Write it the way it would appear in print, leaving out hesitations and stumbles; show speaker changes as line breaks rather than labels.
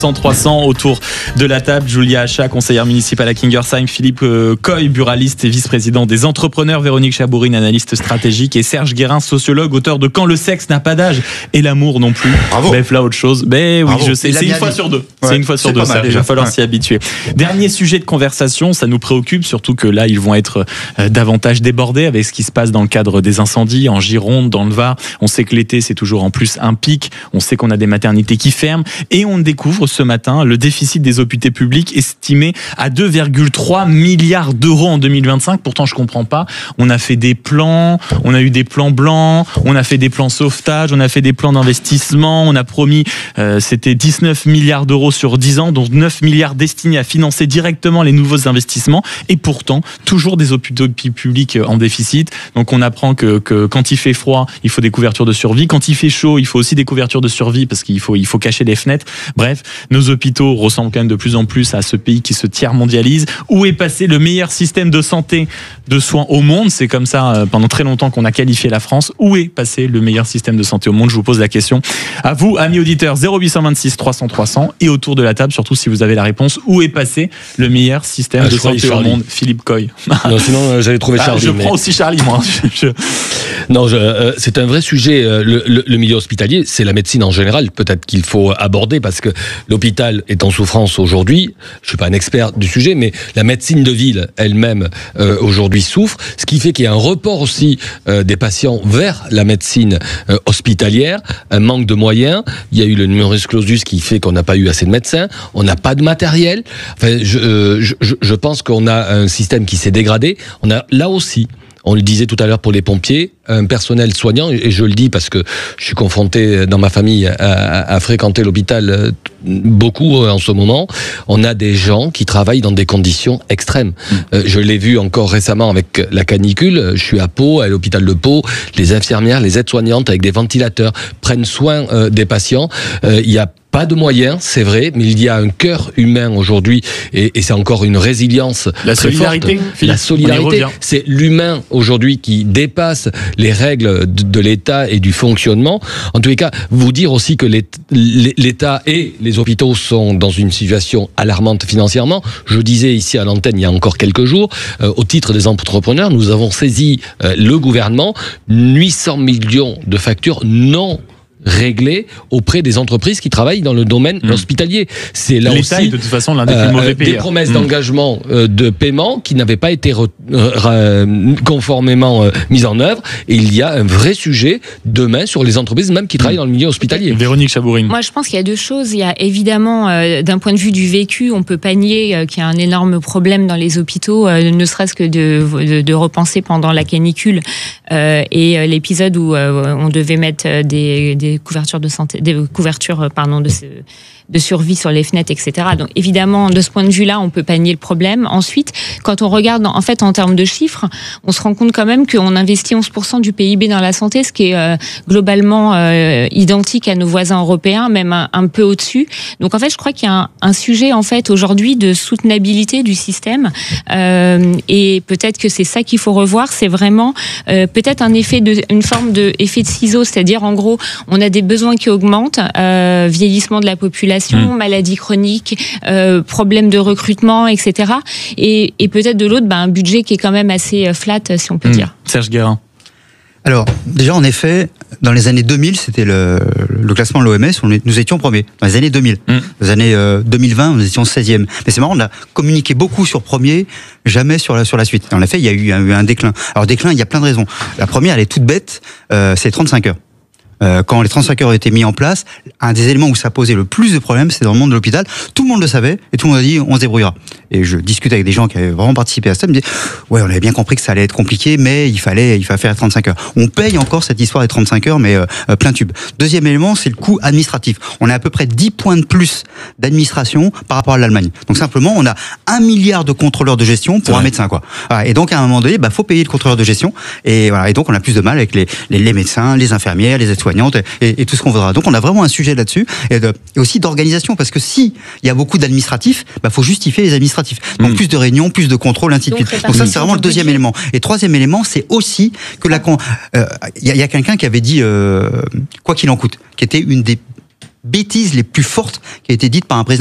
300 autour de la table, Julia Achat, conseillère municipale à Kingersheim, Philippe Coy, buraliste et vice-président des entrepreneurs, Véronique Chabourine, analyste stratégique, et Serge Guérin, sociologue, auteur de Quand le sexe n'a pas d'âge et l'amour non plus.
Bravo.
Bref, là autre chose. Mais oui, je sais, c'est une fois sur deux.
Ouais,
c'est une fois sur deux, ça. Il va falloir s'y habituer. Dernier sujet de conversation, ça nous préoccupe, surtout que là, ils vont être davantage débordés avec ce qui se passe dans le cadre des incendies en Gironde, dans le Var. On sait que l'été, c'est toujours en plus un pic. On sait qu'on a des maternités qui ferment et on découvre ce matin le déficit des hôpitaux publics estimé à 2,3 milliards d'euros en 2025. Pourtant, je comprends pas. On a fait des plans, on a eu des plans blancs, on a fait des plans sauvetage, on a fait des plans d'investissement, on a promis, c'était 19 milliards d'euros sur 10 ans, dont 9 milliards destinés à financer directement les nouveaux investissements. Et pourtant, toujours des hôpitaux publics en déficit. Donc, on apprend que quand il fait froid, il faut des couvertures de survie. Quand il fait chaud, il faut aussi des couvertures de survie parce qu'il faut cacher les fenêtres. Bref, nos hôpitaux ressemblent quand même de plus en plus à ce pays qui se tiers-mondialise. Où est passé le meilleur système de santé, de soins au monde? C'est comme ça pendant très longtemps qu'on a qualifié la France. Où est passé le meilleur système de santé au monde? Je vous pose la question à vous, amis auditeurs. 0826 300 300 et autour de la table, surtout si vous avez la réponse. Où est passé le meilleur système de santé au monde? Philippe Coy.
Non, sinon j'allais trouver Charlie.
Je prends aussi Charlie, moi.
Non, c'est un vrai sujet. Le milieu hospitalier, c'est la médecine en général. Peut-être qu'il faut aborder parce que l'hôpital est en souffrance aujourd'hui. Je suis pas un expert du sujet, mais la médecine de ville elle-même aujourd'hui souffre. Ce qui fait qu'il y a un report aussi des patients vers la médecine hospitalière, un manque de moyens. Il y a eu le numerus clausus qui fait qu'on n'a pas eu assez de médecins, on n'a pas de matériel. Enfin, je pense qu'on a un système qui s'est dégradé. On a là aussi. On le disait tout à l'heure pour les pompiers, un personnel soignant, et je le dis parce que je suis confronté dans ma famille à fréquenter l'hôpital beaucoup en ce moment. On a des gens qui travaillent dans des conditions extrêmes. Je l'ai vu encore récemment avec la canicule. Je suis à Pau, à l'hôpital de Pau. Les infirmières, les aides-soignantes avec des ventilateurs prennent soin des patients. Il y a pas de moyens, c'est vrai, mais il y a un cœur humain aujourd'hui et c'est encore une résilience.
La solidarité,
forte. La solidarité, c'est l'humain aujourd'hui qui dépasse les règles de l'État et du fonctionnement. En tous les cas, vous dire aussi que l'État et les hôpitaux sont dans une situation alarmante financièrement. Je disais ici à l'antenne il y a encore quelques jours, au titre des entrepreneurs, nous avons saisi le gouvernement 800 millions de factures non réglé auprès des entreprises qui travaillent dans le domaine hospitalier. C'est là
l'État
aussi
est de toute façon l'un des plus mauvais payeurs.
Des promesses d'engagement de paiement qui n'avaient pas été conformément mises en œuvre. Et il y a un vrai sujet demain sur les entreprises même qui travaillent dans le milieu hospitalier.
Véronique Chabourine.
Moi, je pense qu'il y a deux choses. Il y a évidemment, d'un point de vue du vécu, on peut pas nier qu'il y a un énorme problème dans les hôpitaux, ne serait-ce que de repenser pendant la canicule et l'épisode où on devait mettre des couvertures de santé, des couvertures de survie sur les fenêtres, etc. Donc évidemment, de ce point de vue-là, on peut pas nier le problème. Ensuite, quand on regarde en fait en termes de chiffres, on se rend compte quand même qu'on investit 11% du PIB dans la santé, ce qui est globalement identique à nos voisins européens, même un peu au-dessus. Donc en fait, je crois qu'il y a un sujet en fait aujourd'hui de soutenabilité du système et peut-être que c'est ça qu'il faut revoir. C'est vraiment peut-être une forme de effet de ciseau, c'est-à-dire en gros, on a des besoins qui augmentent, vieillissement de la population, maladies chroniques, problèmes de recrutement, etc. Et peut-être de l'autre, un budget qui est quand même assez flat, si on peut dire.
Serge Guérin.
Alors, déjà, en effet, dans les années 2000, c'était le classement de l'OMS, nous étions premiers. Dans les années 2000. Dans les années 2020, nous étions 16e. Mais c'est marrant, on a communiqué beaucoup sur premier, jamais sur la suite. En effet, il y a eu un déclin. Alors, déclin, il y a plein de raisons. La première, elle est toute bête, c'est 35 heures. Quand les 35 heures ont été mis en place, un des éléments où ça posait le plus de problèmes, c'est dans le monde de l'hôpital. Tout le monde le savait et tout le monde a dit on se débrouillera. Et je discute avec des gens qui avaient vraiment participé à ça, me disaient ouais, on avait bien compris que ça allait être compliqué, mais il fallait faire 35 heures. On paye encore cette histoire des 35 heures, mais plein tube. Deuxième élément, c'est le coût administratif. On a à peu près 10 points de plus d'administration par rapport à l'Allemagne. Donc simplement, on a 1 milliard de contrôleurs de gestion pour un médecin, quoi. Voilà. Et donc à un moment donné, faut payer le contrôleur de gestion. Et voilà. Et donc on a plus de mal avec les médecins, les infirmières, les aides-soignantes et tout ce qu'on voudra. Donc on a vraiment un sujet là-dessus et aussi d'organisation, parce que si il y a beaucoup d'administratifs, faut justifier les administratifs. Donc plus de réunions, plus de contrôles, ainsi de suite. Donc ça c'est vraiment le deuxième élément. Et troisième élément, c'est aussi que il y a quelqu'un qui avait dit quoi qu'il en coûte, qui était une des bêtises les plus fortes qui a été dites par un président